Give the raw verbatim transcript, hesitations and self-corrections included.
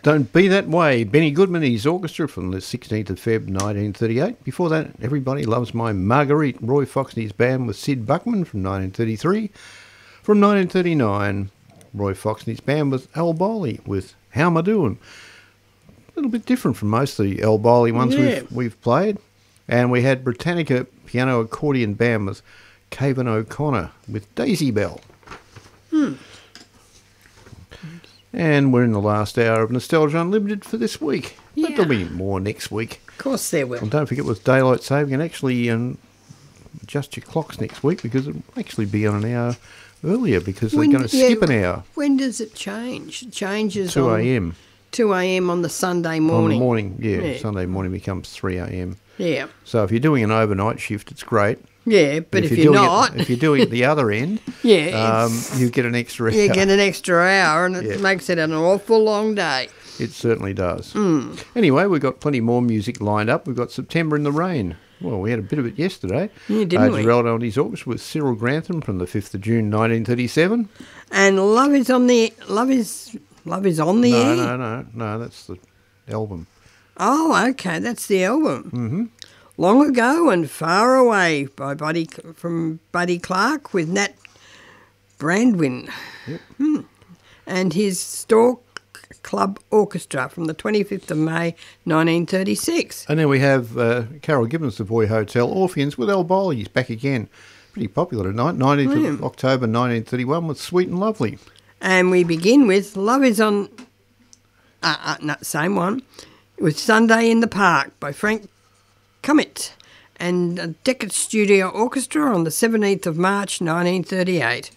Don't Be That Way, Benny Goodman and his orchestra from the sixteenth of February nineteen thirty-eight. Before that, Everybody Loves My Marguerite, Roy Fox and his band with Sid Buckman from nineteen thirty-three. From nineteen thirty-nine, Roy Fox and his band with Al Bowley with How Am I Doing? A little bit different from most of the Al Bowley ones Yeah. we've, we've played. And we had Britannica Piano Accordion Band with Cavan O'Connor with Daisy Bell. Hmm. And we're in the last hour of Nostalgia Unlimited for this week. But Yeah. there'll be more next week. Of course there will. And don't forget with daylight saving, and actually um, adjust your clocks next week because it'll actually be on an hour earlier because When- they're going to yeah, skip an hour. When does it change? It changes two on a.m. two a.m. on the Sunday morning. On the morning, yeah, Yeah. Sunday morning becomes three a.m. Yeah. So if you're doing an overnight shift, it's great. Yeah, but, if, you're, doing not, it, if you're doing it the other end, yeah, um, you get an extra you hour. get an extra hour, and it Yeah. makes it an awful long day. It certainly does. Mm. Anyway, we've got plenty more music lined up. We've got September in the Rain. Well, we had a bit of it yesterday. Yeah, didn't we? Geraldo and his orchestra with Cyril Grantham from the fifth of June nineteen thirty-seven. And love is on the love is love is on the No, air. no, no, no, that's the album. Oh, okay, that's the album. Mm-hmm. Long Ago and Far Away by Buddy from Buddy Clark with Nat Brandwin. Yep. Hmm. And his Stork Club Orchestra from the twenty-fifth of May nineteen thirty-six. And then we have uh, Carol Gibbons, Savoy Hotel, Orpheans with Al Bowley. He's back again. Pretty popular tonight. nineteenth of Mm. October nineteen thirty-one with Sweet and Lovely. And we begin with Love is on, uh, uh, no, same one, with Sunday in the Park by Frank Cummett and a Decca Studio Orchestra on the seventeenth of March nineteen thirty-eight.